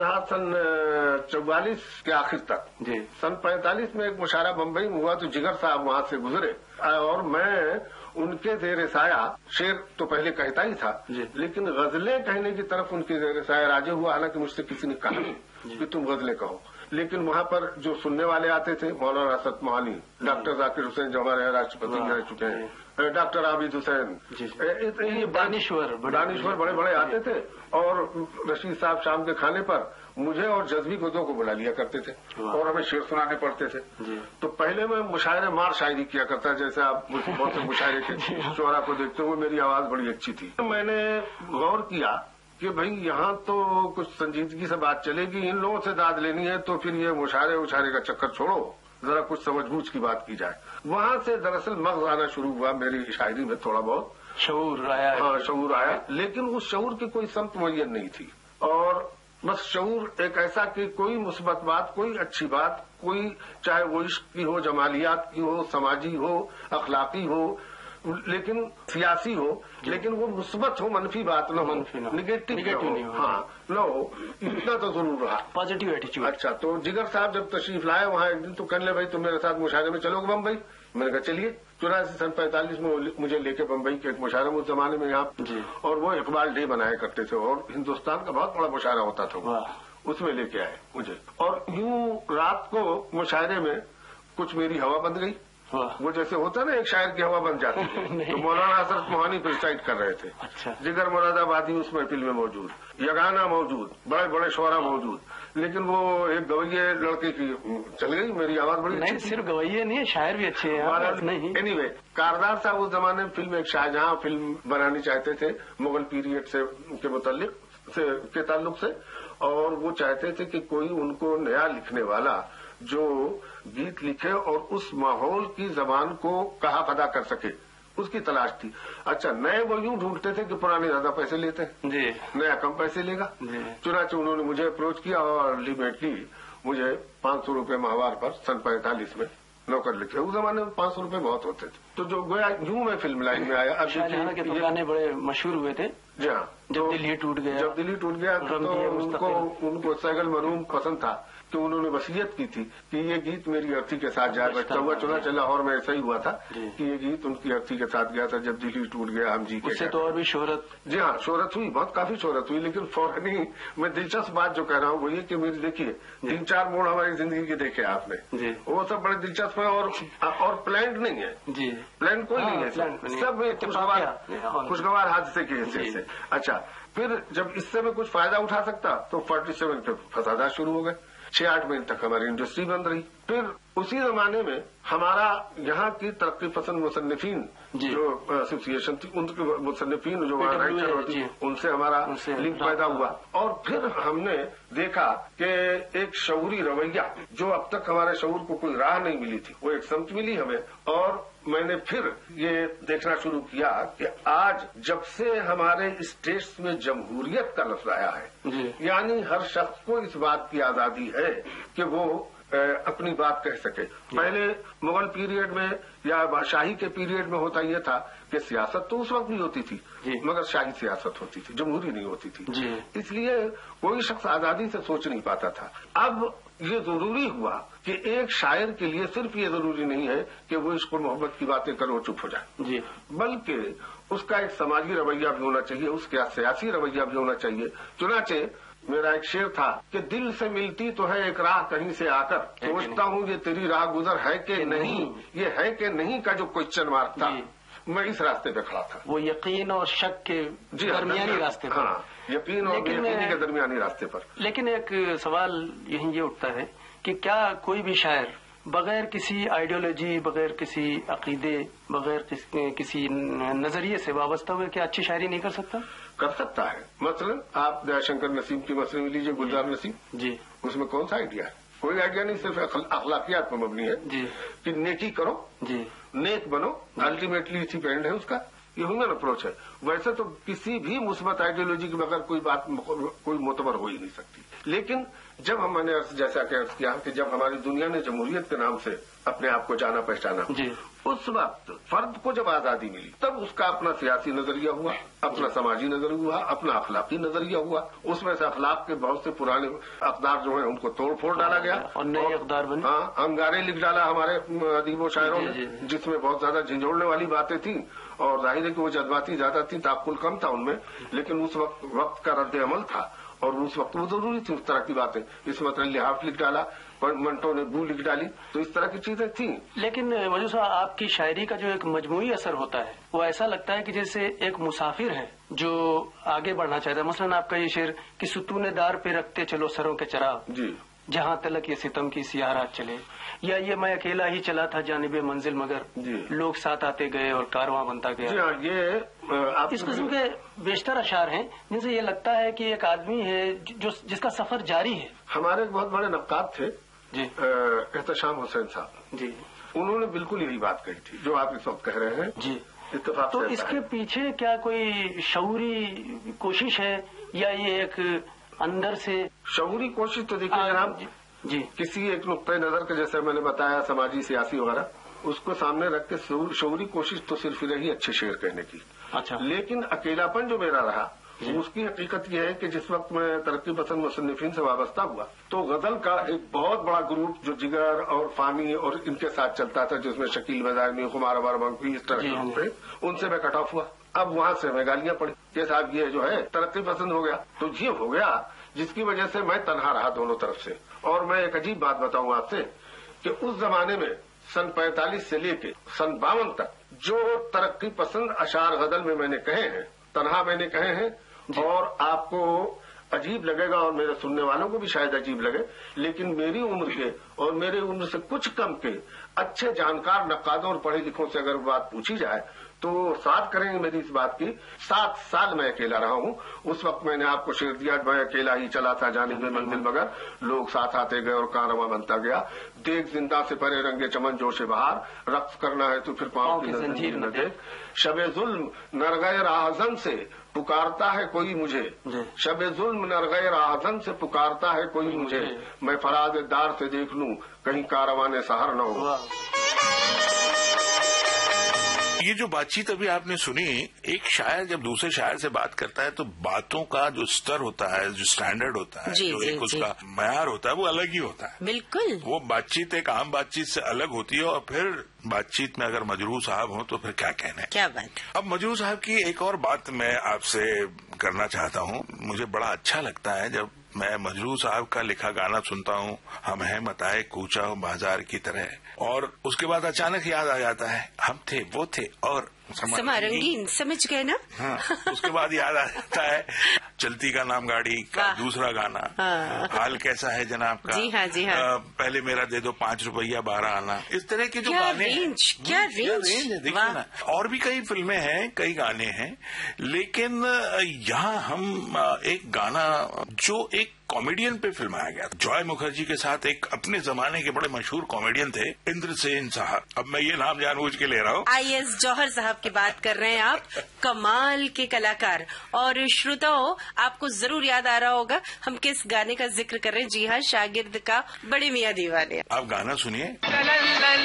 रहा सन 44 के आखिर तक जी। सन 45 में एक मुशायरा बम्बई में हुआ तो जिगर साहब वहां से गुजरे और मैं उनके ज़ेर साया शेर तो पहले कहता ही था लेकिन गजलें कहने की तरफ उनके ज़ेर साया राजी हुआ। हालांकि मुझसे किसी ने कहा नहीं कि तुम गजलें कहो, लेकिन वहां पर जो सुनने वाले आते थे मौलाना असद मोहानी, डॉक्टर जाकिर हुसैन जो हमारे राष्ट्रपति रह चुके हैं, डॉक्टर आबिद हुसैन, ये दानिश्वर बड़े बड़े आते थे और रशीद साहब शाम के खाने पर मुझे और जज्बी को दो को बुला लिया करते थे और हमें शेर सुनाने पड़ते थे। तो पहले मैं मुशायरे मार शायरी किया करता, जैसे आप बहुत से मुशायरे के शोरा को देखते हुए मेरी आवाज बड़ी अच्छी थी। मैंने गौर किया कि भाई यहाँ तो कुछ संजीदगी से बात चलेगी, इन लोगों से दाद लेनी है तो फिर ये मुशायरे उशायरे का चक्कर छोड़ो, जरा कुछ समझबूझ की बात की जाए। वहां से दरअसल मग़ज़ आना शुरू हुआ मेरी शायरी में, थोड़ा बहुत शऊर आया। हाँ, शऊर आया, लेकिन उस शऊर की कोई समत मुय्यन नहीं थी। और बस शऊर एक ऐसा कि कोई मुस्बत बात, कोई अच्छी बात, कोई चाहे वो इश्क की हो, जमालियात की हो, समाजी हो, अखलाकी हो, लेकिन सियासी हो, लेकिन वो मुस्बत हो, मनफी बात न हो, निगेटिव नहीं हो। हाँ न हो, इतना तो जरूर रहा, पॉजिटिव एटीट्यूड। अच्छा, तो जिगर साहब जब तशरीफ लाए वहां एक दिन तो कहने लगे भाई तुम मेरे साथ मुशायरे में चलोगे बम्बई? मैंने कहा चलिए। 84 सन 45 में मुझे लेके बम्बई के एक मुशायरा उस जमाने में यहाँ, और वो इकबाल डे बनाया करते थे और हिन्दुस्तान का बहुत बड़ा मुशायरा होता था, उसमें लेके आए मुझे। और यूं रात को मुशायरे में कुछ मेरी हवा बन गई, वो जैसे होता ना एक शायर की हवा बन जाती है तो मौलाना असद मोहानी प्रिसाइड कर रहे थे। अच्छा। जिगर मुरादाबादी उस महफिल में मौजूद, यगाना मौजूद, बड़े बड़े शोरा मौजूद, लेकिन वो एक गवैये लड़के की चल गई, मेरी आवाज बड़ी नहीं, सिर्फ गवैये नहीं है, शायर भी अच्छे हैं। एनीवे, कारदार साहब उस जमाने में फिल्म एक शाहजहां फिल्म बनानी चाहते थे मुगल पीरियड से के मुताल्लिक के ताल्लुक से, और वो चाहते थे कि कोई उनको नया लिखने वाला जो गीत लिखे और उस माहौल की जबान को कहा अदा कर सके, उसकी तलाश थी। अच्छा, नए वो यूं ढूंढते थे कि पुराने ज्यादा पैसे लेते हैं, नया कम पैसे लेगा। चुनाचे उन्होंने मुझे अप्रोच किया और अल्टीमेटली मुझे 500 रुपये माहवार पर सन 45 में नौकर लिखे। उस जमाने में 500 रुपये बहुत होते थे। तो जो गोया यूं मैं फिल्म लाइन में आया। शाहजहां के गाने बड़े मशहूर हुए थे। जी हाँ, जब दिल्ली टूट गया तो उनको सैगल मरूम पसंद था तो उन्होंने वसीयत की थी कि ये गीत मेरी अर्थी के साथ जाए। बचता हुआ चुनाचे लाहौर में ऐसा ही हुआ था कि ये गीत उनकी अर्थी के साथ गया था, जब दिल्ली टूट गया हम जी के। उससे तो और भी शोहरत। जी हाँ, शोहरत हुई, बहुत काफी शोहरत हुई, लेकिन फौरन ही मैं दिलचस्प बात जो कह रहा हूँ वो ये कि मेरी देखिए 3-4 मोड़ हमारी जिंदगी के देखे आपने, वो सब बड़े दिलचस्प है और प्लान्ड नहीं है जी, प्लान कोई नहीं है, सब खुशगवार हादसे की हैसियत से। अच्छा, फिर जब इससे मैं कुछ फायदा उठा सकता तो 47 पे फसादा शुरू हो गए। 6-8 महीने तक हमारी इंडस्ट्री बंद रही। फिर उसी जमाने में हमारा यहाँ की तरक्की पसंद मुसन्निफीन जो एसोसिएशन थी, उनके मुसन्निफीन जो राइटर होती उनसे हमारा लिंक पैदा हुआ। और फिर हमने देखा कि एक शऊरी रवैया जो अब तक हमारे शऊर को कोई राह नहीं मिली थी, वो एक समत मिली हमें। और मैंने फिर ये देखना शुरू किया कि आज जब से हमारे स्टेट्स में जमहूरियत का लफ्ज आया है, यानी हर शख्स को इस बात की आजादी है कि वो अपनी बात कह सके। पहले मुगल पीरियड में या शाही के पीरियड में होता ये था कि सियासत तो उस वक्त भी होती थी मगर शाही सियासत होती थी, जमहूरी नहीं होती थी, इसलिए कोई शख्स आजादी से सोच नहीं पाता था। अब ये जरूरी हुआ कि एक शायर के लिए सिर्फ ये जरूरी नहीं है कि वो इश्क और मोहब्बत की बातें करो चुप हो जाए, बल्कि उसका एक समाजी रवैया भी होना चाहिए, उसका सियासी रवैया भी होना चाहिए। चुनाचे मेरा एक शेर था कि दिल से मिलती तो है एक राह कहीं से आकर, सोचता हूँ ये तेरी राह गुजर है कि नहीं, ये है कि नहीं का जो क्वेश्चन मार्क था, मैं इस रास्ते पे खड़ा था। वो यकीन और शक के दरमियानी रास्ते पर। हाँ, यकीन और यकीन के दरमियानी रास्ते पर। लेकिन एक सवाल यही ये उठता है कि क्या कोई भी शायर बगैर किसी आइडियोलॉजी, बगैर किसी अकीदे, बगैर किसी नजरिए से वाबस्ता हुए क्या अच्छी शायरी नहीं कर सकता? कर सकता है। मसलन आप दयाशंकर नसीम की मसले में लीजिए, गुलजार नसीम जी, उसमें कौन सा आइडिया है? कोई आइडिया नहीं, सिर्फ अखलाकियात पर मबनी है जी, कि नेकी करो जी, नेक बनो, अल्टीमेटली इसी पे एंड है उसका। ये ह्यूमन अप्रोच है। वैसे तो किसी भी मुस्बत आइडियोलॉजी के बगैर कोई मोतबर हो ही नहीं सकती। लेकिन जब मैंने जैसा कि अर्ज किया कि जब हमारी दुनिया ने जमहूरियत के नाम से अपने आप को जाना पहचाना, उस वक्त फर्द को जब आजादी मिली तब उसका अपना सियासी नजरिया हुआ, अपना समाजी नजरिया हुआ, अपना अखलाकी नजरिया हुआ। उसमें से अखलाक के बहुत से पुराने अकदार जो है उनको तोड़ फोड़ डाला गया और नए अकदार बने। हाँ, अंगारे लिख डाला हमारे अदीबों शायरों ने, जिसमें बहुत ज्यादा झंझोड़ने वाली बातें थी और जाहिर है कि वो जज्बाती ज्यादा थी, ताकुल कम था उनमें, लेकिन उस वक्त का रद्द अमल था और उस वक्त वो जरूरी थी उस तरह की बातें। इस मतलब लिहाफ लिख डाला, मंटो ने बू लिख डाली, तो इस तरह की चीजें थी। लेकिन वजूद साहब, आपकी शायरी का जो एक मजमूई असर होता है वो ऐसा लगता है कि जैसे एक मुसाफिर है जो आगे बढ़ना चाहता है। मसलन आपका ये शेर कि सुतूने दार पे रखते चलो सरों के चराग, जी, जहां तलक ये सितम की सियाह रात चले, या ये मैं अकेला ही चला था जानिबे मंजिल मगर लोग साथ आते गए और कारवां बनता गया। जी हाँ, ये इस किस्म के बेशतर अशार हैं जिनसे ये लगता है कि एक आदमी है जिसका सफर जारी है। हमारे एक बहुत बड़े नक्काद थे जी, एहतशाम हुसैन साहब जी, उन्होंने बिल्कुल यही बात कही थी जो आप इस वक्त कह रहे हैं जी। इत्तेफाक तो इसके पीछे क्या कोई शऊरी कोशिश है या ये एक अंदर से शऊरी कोशिश? तो देखिए जनाब जी, किसी एक नुक्ते नजर के, जैसे मैंने बताया समाजी सियासी वगैरह, उसको सामने रख के शऊरी कोशिश तो सिर्फ रही अच्छे शेर कहने की। अच्छा, लेकिन अकेलापन जो मेरा रहा उसकी हकीकत यह है कि जिस वक्त मैं तरक्की पसंद मुसन्निफीन से वाबस्ता हुआ तो गजल का एक बहुत बड़ा ग्रुप जो जिगर और फामी और इनके साथ चलता था, जिसमें शकील मज़ारमी, खुमार अबार मंकी, इस तरह के थे, उनसे मैं कट ऑफ हुआ। अब वहां से मैं गालियां पड़ी कि साहब ये जो है तरक्की पसंद हो गया। तो ये हो गया जिसकी वजह से मैं तनहा रहा दोनों तरफ से। और मैं एक अजीब बात बताऊं आपसे कि उस जमाने में सन 45 से लेके सन 52 तक जो तरक्की पसंद अशार गजल में मैंने कहे हैं, तनहा मैंने कहे हैं, और आपको अजीब लगेगा और मेरे सुनने वालों को भी शायद अजीब लगे, लेकिन मेरी उम्र के और मेरे उम्र से कुछ कम के अच्छे जानकार नक्कादों और पढ़े लिखों से अगर बात पूछी जाए तो साथ करेंगे मेरी इस बात की। 7 साल मैं अकेला रहा हूं। उस वक्त मैंने आपको शेर दिया, मैं अकेला ही चला था जानिब में मंजिल मगर लोग साथ आते गए और कारवां बनता गया। देख जिंदा से परे रंगे चमन जोशे बहार, रक्स करना है तो फिर पांव की जंजीर न देख। शबे जुल्म नरगए राहजन से पुकारता है कोई मुझे, शबे जुल्म नरगए राहजन से पुकारता है कोई मुझे, मैं फराज दार से देख लूं कहीं कारवाने सहर न हो। ये जो बातचीत अभी आपने सुनी, एक शायर जब दूसरे शायर से बात करता है तो बातों का जो स्तर होता है, जो स्टैंडर्ड होता है, जो एक उसका मयार होता है, वो अलग ही होता है। बिल्कुल, वो बातचीत एक आम बातचीत से अलग होती है। और फिर बातचीत में अगर मजरूह साहब हो तो फिर क्या कहना है। क्या बात। अब मजरूह साहब की एक और बात मैं आपसे करना चाहता हूँ। मुझे बड़ा अच्छा लगता है जब मैं मजरूह साहब का लिखा गाना सुनता हूँ, हम हैं मताए कूचा बाजार की तरह, और उसके बाद अचानक याद आ जाता है हम थे वो थे और समा रंगीन, समझ गए ना। हाँ, उसके बाद याद आ जाता है चलती का नाम गाड़ी का दूसरा गाना, हाल कैसा है जनाब का, जी हाँ, जी हाँ। पहले मेरा दे दो 5 रुपया 12 आना। इस तरह के जो गाने, क्या रेंज है देखिए ना। और भी कई फिल्में हैं, कई गाने हैं, लेकिन यहाँ हम एक गाना जो एक कॉमेडियन पे फिल्माया गया, जॉय मुखर्जी के साथ एक अपने जमाने के बड़े मशहूर कॉमेडियन थे इंद्रसेन साहब। अब मैं ये नाम जानबूझ के ले रहा हूँ। IS जौहर साहब की बात कर रहे हैं आप, कमाल के कलाकार। और श्रोताओं, आपको जरूर याद आ रहा होगा हम किस गाने का जिक्र कर रहे हैं। जी हाँ, शागिर्द का बड़े मियां दीवाने। आप गाना सुनिए।